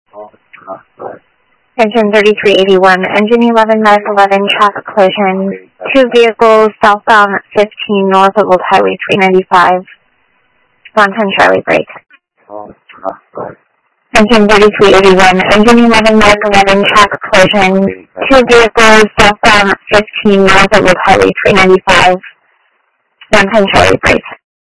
Engine 3381, engine 11, 911, traffic collision. 2 vehicles southbound 15 north of Old Highway 395. 110 Charlie break. Engine 3381, engine 11, 911, traffic collision. 2 vehicles southbound 15 north of Old Highway 395. 110 Charlie break.